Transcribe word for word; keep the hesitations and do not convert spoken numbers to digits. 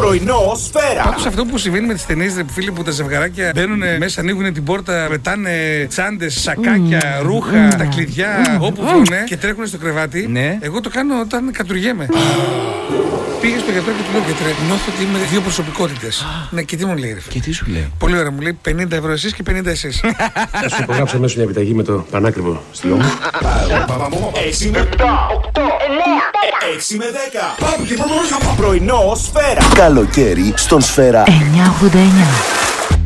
Πρωινό Σφαίρα. Πάντως αυτό που συμβαίνει με τις ταινίες, φίλοι, που τα ζευγαράκια μπαίνουν μέσα, ανοίγουν την πόρτα, πετάνε τσάντες, σακάκια, mm. ρούχα, mm. τα κλειδιά, mm. όπου βρούνε και τρέχουν στο κρεβάτι. Ναι. Εγώ το κάνω όταν κατουργέμαι. Πήγε στο γιατρό και του λέω: γιατρέ, νιώθω ότι είμαι δύο προσωπικότητες. Ναι, και τι μου λέει, ρε φίλε. Και τι σου λέει. Πολύ ωραία, μου λέει πενήντα ευρώ εσείς και πενήντα εσείς. Θα σου υπογράψω μέσω μια επιταγή με το πανάκριβο στυλό μου. έξι με επτά, οκτώ, εννέα, έξι με δέκα. Πάμε και πρώτο πρωινό Σφαίρα. Καλοκαίρι στον Σφαίρα εννιακόσια ογδόντα εννιά.